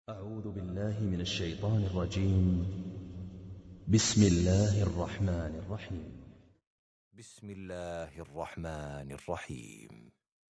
أعوذ بالله من الشيطان الرجيم. بسم الله الرحمن الرحيم. بسم الله الرحمن الرحيم.